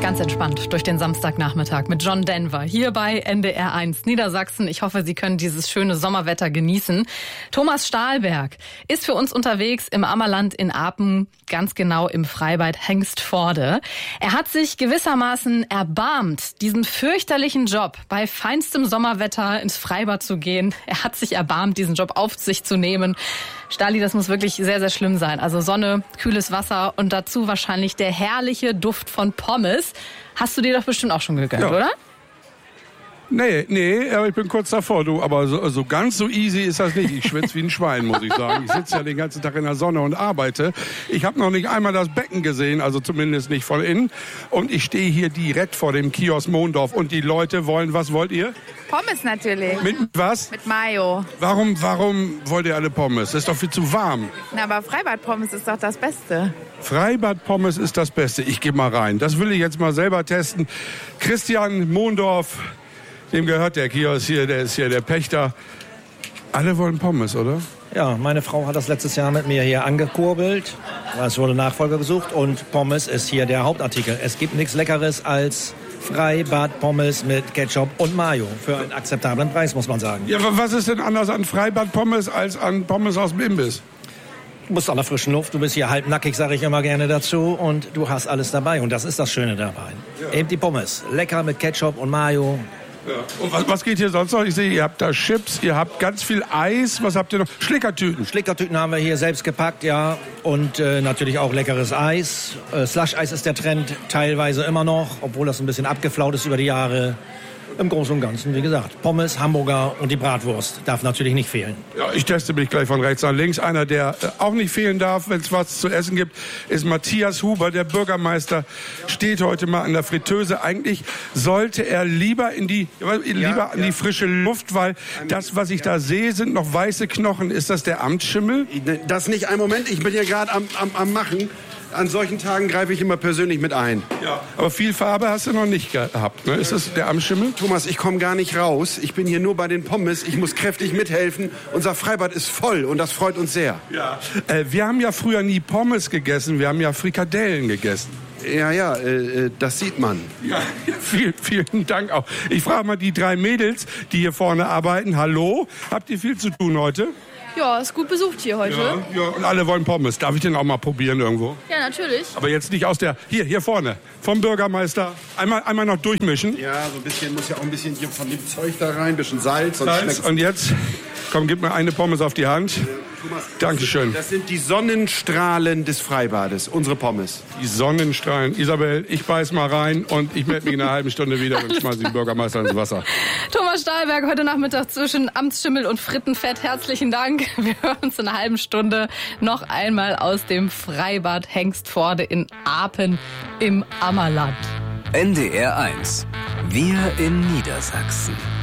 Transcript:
Ganz entspannt durch den Samstagnachmittag mit John Denver hier bei NDR 1 Niedersachsen. Ich hoffe, Sie können dieses schöne Sommerwetter genießen. Thomas Stahlberg ist für uns unterwegs im Ammerland in Apen, ganz genau im Freibad Hengstforde. Er hat sich gewissermaßen erbarmt, diesen fürchterlichen Job bei feinstem Sommerwetter ins Freibad zu gehen. Er hat sich erbarmt, diesen Job auf sich zu nehmen. Stahli, das muss wirklich sehr, sehr schlimm sein. Also Sonne, kühles Wasser und dazu wahrscheinlich der herrliche Duft von Pommes. Hast du dir doch bestimmt auch schon gegönnt, oder? Nee, aber ich bin kurz davor, du. Aber so ganz so easy ist das nicht. Ich schwitze wie ein Schwein, muss ich sagen. Ich sitze ja den ganzen Tag in der Sonne und arbeite. Ich habe noch nicht einmal das Becken gesehen, also zumindest nicht von innen. Und ich stehe hier direkt vor dem Kiosk Mondorf. Und die Leute wollen, was wollt ihr? Pommes natürlich. Mit was? Mit Mayo. Warum wollt ihr alle Pommes? Das ist doch viel zu warm. Na, aber Freibad-Pommes ist doch das Beste. Freibad-Pommes ist das Beste. Ich gehe mal rein. Das will ich jetzt mal selber testen. Christian Mondorf, dem gehört der Kiosk hier, der ist hier der Pächter. Alle wollen Pommes, oder? Ja, meine Frau hat das letztes Jahr mit mir hier angekurbelt. Es wurde Nachfolger gesucht und Pommes ist hier der Hauptartikel. Es gibt nichts Leckeres als Freibad-Pommes mit Ketchup und Mayo. Für einen akzeptablen Preis, muss man sagen. Ja, aber was ist denn anders an Freibad-Pommes als an Pommes aus dem Imbiss? Du bist an der frischen Luft, du bist hier halbnackig, sage ich immer gerne dazu. Und du hast alles dabei und das ist das Schöne dabei. Ja. Eben die Pommes, lecker mit Ketchup und Mayo. Ja. Und was geht hier sonst noch? Ich sehe, ihr habt da Chips, ihr habt ganz viel Eis. Was habt ihr noch? Schlickertüten. Schlickertüten haben wir hier selbst gepackt, ja. Und natürlich auch leckeres Eis. Slush-Eis ist der Trend teilweise immer noch, obwohl das ein bisschen abgeflaut ist über die Jahre. Im Großen und Ganzen, wie gesagt, Pommes, Hamburger und die Bratwurst darf natürlich nicht fehlen. Ja, ich teste mich gleich von rechts nach links. Einer, der auch nicht fehlen darf, wenn es was zu essen gibt, ist Matthias Huber, der Bürgermeister, steht heute mal an der Fritteuse. Eigentlich sollte er lieber an die frische Luft, weil das, was ich da sehe, sind noch weiße Knochen. Ist das der Amtsschimmel? Das nicht, einen Moment, ich bin hier gerade am Machen. An solchen Tagen greife ich immer persönlich mit ein. Ja, aber viel Farbe hast du noch nicht gehabt, ne? Ist das der Amtsschimmel? Thomas, ich komme gar nicht raus. Ich bin hier nur bei den Pommes. Ich muss kräftig mithelfen. Unser Freibad ist voll und das freut uns sehr. Ja. Wir haben ja früher nie Pommes gegessen, wir haben ja Frikadellen gegessen. Ja, das sieht man. Ja, vielen Dank auch. Ich frage mal die 3 Mädels, die hier vorne arbeiten. Hallo, habt ihr viel zu tun heute? Ja, ist gut besucht hier heute. Ja, und alle wollen Pommes. Darf ich den auch mal probieren irgendwo? Ja, natürlich. Aber jetzt nicht aus der... Hier vorne. Vom Bürgermeister. Einmal noch durchmischen. Ja, so ein bisschen, muss ja auch ein bisschen hier von dem Zeug da rein. Ein bisschen Salz. Und jetzt, komm, gib mir eine Pommes auf die Hand. Thomas, Dankeschön. Das sind die Sonnenstrahlen des Freibades. Unsere Pommes. Die Sonnenstrahlen. Isabel, ich beiß mal rein und ich melde mich in einer halben Stunde wieder und schmeiße den Bürgermeister ins Wasser. Thomas Stahlberg heute Nachmittag zwischen Amtsschimmel und Frittenfett. Herzlichen Dank. Wir hören uns in einer halben Stunde noch einmal aus dem Freibad Hengstforde in Apen im Ammerland. NDR 1. Wir in Niedersachsen.